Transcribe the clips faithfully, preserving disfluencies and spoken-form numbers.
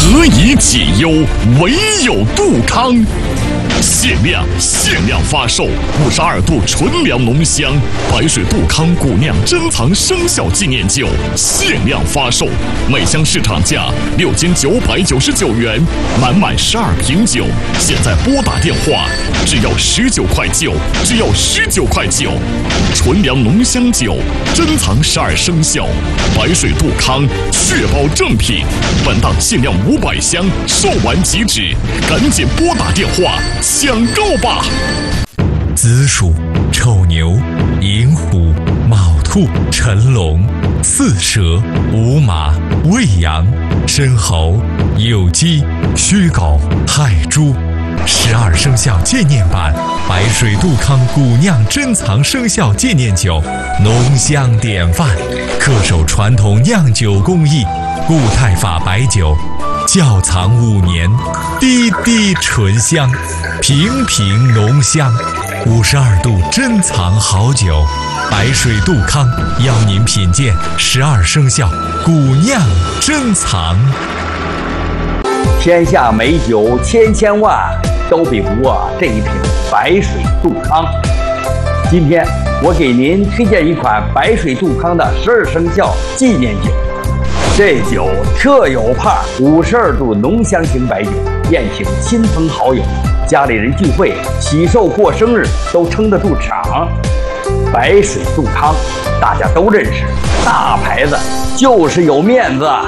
何以解忧，唯有杜康。限量限量发售五十二度纯粮浓香白水杜康古酿珍藏生肖纪念酒，限量发售，每箱市场价六千九百九十九元，满满十二瓶酒，现在拨打电话，只要十九块九，只要十九块九。纯粮浓香酒，珍藏十二生肖，白水杜康，确保正品。本档限量五百箱，售完即止，赶紧拨打电话抢购吧！ 子鼠、丑牛、寅虎、卯兔、辰龙、巳蛇、午马、未羊、申猴、酉鸡、戌狗、亥猪。十二生肖纪念版白水杜康古酿珍藏生肖纪念酒，浓香典范，恪守传统酿酒工艺，固态法白酒，窖藏五年，滴滴醇香，瓶瓶浓香。五十二度珍藏好酒，白水杜康邀您品鉴十二生肖古酿珍藏。 天下美酒千千万，都比不过这一瓶白水杜康。今天我给您推荐一款白水杜康的十二生肖纪念酒。这酒特有派，五十二度浓香型白酒，宴请亲朋好友，家里人聚会、喜寿过生日都撑得住场。白水杜康大家都认识，大牌子就是有面子。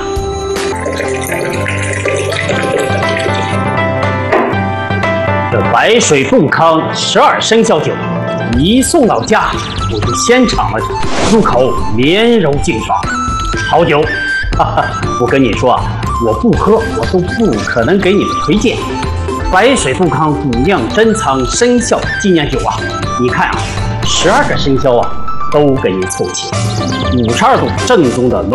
这白水杜康十二生肖酒一送到家，我就先尝了，入口绵柔劲爽，好酒。哈哈，我跟你说啊，我不喝我都不可能给你们推荐。白水杜康古酿珍藏生肖纪念酒啊，你看啊，十二个生肖啊都给你凑齐，五十二度正宗的浓